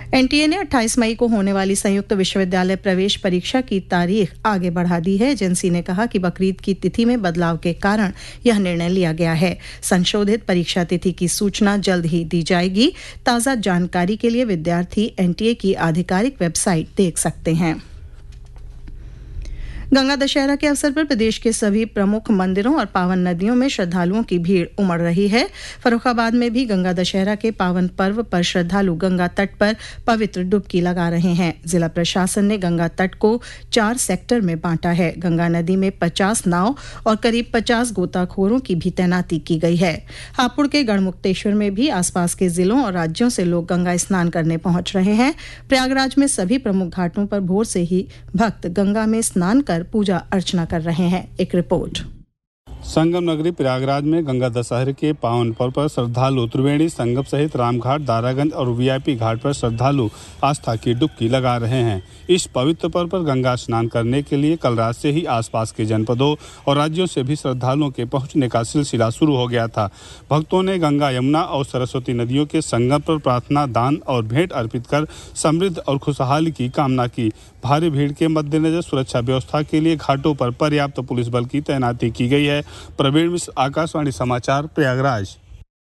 NTA ने 28 मई को होने वाली संयुक्त विश्वविद्यालय प्रवेश परीक्षा की तारीख आगे बढ़ा दी है। एजेंसी ने कहा कि बकरीद की तिथि में बदलाव के कारण यह निर्णय लिया गया है। संशोधित परीक्षा तिथि की सूचना जल्द ही दी जाएगी। ताज़ा जानकारी के लिए विद्यार्थी एनटीए की आधिकारिक वेबसाइट देख सकते हैं। गंगा दशहरा के अवसर पर प्रदेश के सभी प्रमुख मंदिरों और पावन नदियों में श्रद्धालुओं की भीड़ उमड़ रही है। फर्रुखाबाद में भी गंगा दशहरा के पावन पर्व पर श्रद्धालु गंगा तट पर पवित्र डुबकी लगा रहे हैं। जिला प्रशासन ने गंगा तट को 4 सेक्टर में बांटा है। गंगा नदी में 50 नाव और करीब 50 गोताखोरों की भी तैनाती की गई है। हापुड़ के गढ़मुक्तेश्वर में भी आसपास के जिलों और राज्यों से लोग गंगा स्नान करने पहुंच रहे हैं। प्रयागराज में सभी प्रमुख घाटों पर भोर से ही भक्त गंगा में स्नान कर पूजा अर्चना कर रहे हैं। एक रिपोर्ट। संगम नगरी प्रयागराज में गंगा दशहरे के पावन पर्व पर श्रद्धालु त्रिवेणी संगम सहित रामघाट, दारागंज और वीआईपी घाट पर श्रद्धालु आस्था की डुबकी लगा रहे हैं। इस पवित्र पर्व पर गंगा स्नान करने के लिए कल रात से ही आसपास के जनपदों और राज्यों से भी श्रद्धालुओं के पहुंचने का सिलसिला शुरू हो गया था। भक्तों ने गंगा, यमुना और सरस्वती नदियों के संगम पर प्रार्थना, दान और भेंट अर्पित कर समृद्ध और खुशहाली की कामना की। भारी भीड़ के मद्देनजर सुरक्षा व्यवस्था के लिए घाटों पर पर्याप्त पुलिस बल की तैनाती की गई है। प्रवीण मिश्र, आकाशवाणी समाचार, प्रयागराज।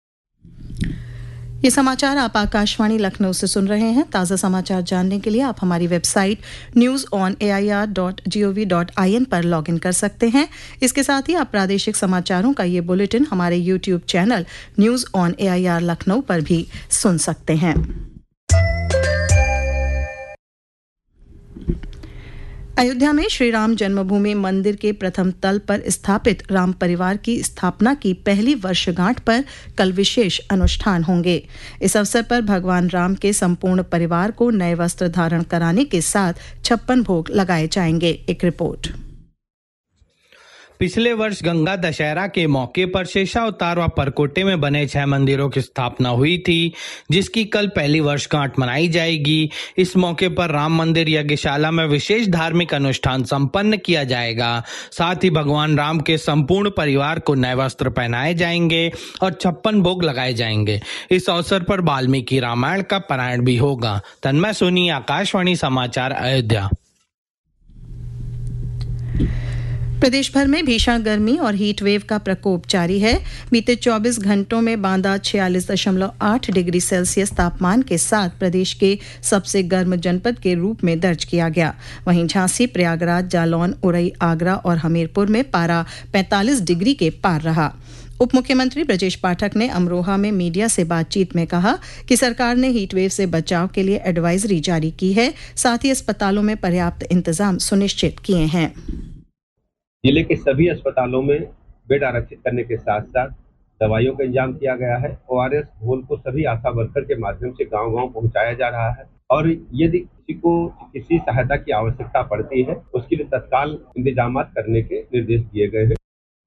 ये समाचार आप आकाशवाणी लखनऊ से सुन रहे हैं। ताज़ा समाचार जानने के लिए आप हमारी वेबसाइट news.air.gov.in पर लॉगिन कर सकते हैं। इसके साथ ही आप प्रादेशिक समाचारों का ये बुलेटिन हमारे YouTube channel news on AIR Lucknow पर भी सुन सकते हैं। अयोध्या में श्री राम जन्मभूमि मंदिर के प्रथम तल पर स्थापित राम परिवार की स्थापना की पहली वर्षगांठ पर कल विशेष अनुष्ठान होंगे। इस अवसर पर भगवान राम के संपूर्ण परिवार को नए वस्त्र धारण कराने के साथ 56 भोग लगाए जाएंगे। एक रिपोर्ट। पिछले वर्ष गंगा दशहरा के मौके पर शेषावतार व परकोटे में बने 6 मंदिरों की स्थापना हुई थी, जिसकी कल पहली वर्षगांठ मनाई जाएगी। इस मौके पर राम मंदिर यज्ञशाला में विशेष धार्मिक अनुष्ठान संपन्न किया जाएगा। साथ ही भगवान राम के संपूर्ण परिवार को नए वस्त्र पहनाए जाएंगे और 56 भोग लगाए जाएंगे। इस अवसर पर वाल्मीकि रामायण का पारायण भी होगा। तन्मय सोनी, आकाशवाणी समाचार, अयोध्या। प्रदेश भर में भीषण गर्मी और हीट वेव का प्रकोप जारी है। बीते 24 घंटों में बांदा 46.8 डिग्री सेल्सियस तापमान के साथ प्रदेश के सबसे गर्म जनपद के रूप में दर्ज किया गया। वहीं झांसी, प्रयागराज, जालौन, उरई, आगरा और हमीरपुर में पारा 45 डिग्री के पार रहा। उप मुख्यमंत्री ब्रजेश पाठक ने अमरोहा में मीडिया से बातचीत में कहा कि सरकार ने हीट वेव से बचाव के लिए एडवाइजरी जारी की है। साथ ही अस्पतालों में पर्याप्त इंतजाम सुनिश्चित किए हैं। जिले के सभी अस्पतालों में बेड आरक्षित करने के साथ साथ दवाइयों का इंतजाम किया गया है। ORS घोल को सभी आशा वर्कर के माध्यम से गांव-गांव पहुंचाया जा रहा है और यदि किसी को किसी सहायता की आवश्यकता पड़ती है उसके लिए तत्काल इंतजाम करने के निर्देश दिए गए हैं।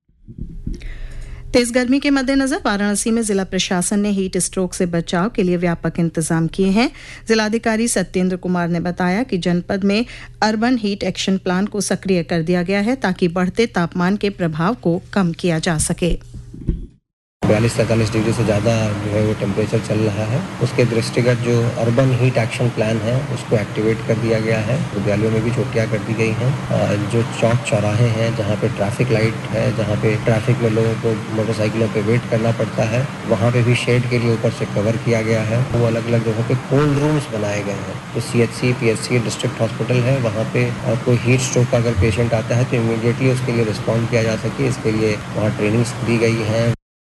तेज गर्मी के मद्देनजर वाराणसी में जिला प्रशासन ने हीट स्ट्रोक से बचाव के लिए व्यापक इंतजाम किए हैं। जिलाधिकारी सत्येंद्र कुमार ने बताया कि जनपद में अर्बन हीट एक्शन प्लान को सक्रिय कर दिया गया है ताकि बढ़ते तापमान के प्रभाव को कम किया जा सके। 42-43 डिग्री से ज़्यादा जो है वो टेम्परेचर चल रहा है। उसके दृष्टिगत जो अर्बन हीट एक्शन प्लान है उसको एक्टिवेट कर दिया गया है। विद्यालयों में भी छुट्टियां कर दी गई हैं। जो चौक चौराहे हैं जहां पे ट्रैफिक लाइट है, जहां पे ट्रैफिक में लोगों को मोटरसाइकिलों पे वेट करना पड़ता है, वहां पे भी शेड के लिए ऊपर से कवर किया गया है। वो अलग अलग जगहों पे कोल्ड रूम्स बनाए गए हैं। जो CHC, PHC डिस्ट्रिक्ट हॉस्पिटल है वहाँ पे कोई हीट स्ट्रोक का अगर पेशेंट आता है तो इमीडिएटली उसके लिए रिस्पॉन्ड किया जा सके, इसके लिए वहाँ ट्रेनिंग्स दी गई हैं।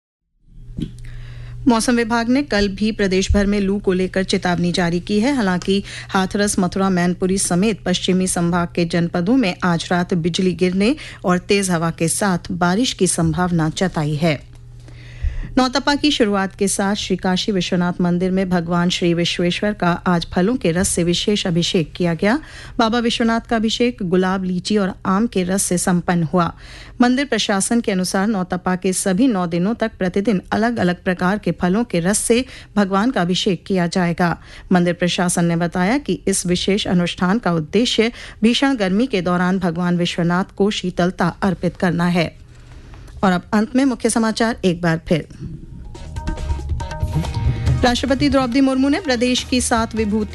मौसम विभाग ने कल भी प्रदेश भर में लू को लेकर चेतावनी जारी की है। हालांकि हाथरस, मथुरा, मैनपुरी समेत पश्चिमी संभाग के जनपदों में आज रात बिजली गिरने और तेज हवा के साथ बारिश की संभावना जताई है। नौतपा की शुरुआत के साथ श्री काशी विश्वनाथ मंदिर में भगवान श्री विश्वेश्वर का आज फलों के रस से विशेष अभिषेक किया गया। बाबा विश्वनाथ का अभिषेक गुलाब, लीची और आम के रस से संपन्न हुआ। मंदिर प्रशासन के अनुसार नौतपा के सभी 9 दिनों तक प्रतिदिन अलग अलग प्रकार के फलों के रस से भगवान का अभिषेक किया जाएगा। मंदिर प्रशासन ने बताया कि इस विशेष अनुष्ठान का उद्देश्य भीषण गर्मी के दौरान भगवान विश्वनाथ को शीतलता अर्पित करना है। और अब अंत में मुख्य समाचार एक बार फिर। राष्ट्रपति द्रौपदी मुर्मू ने प्रदेश की 7 विभूति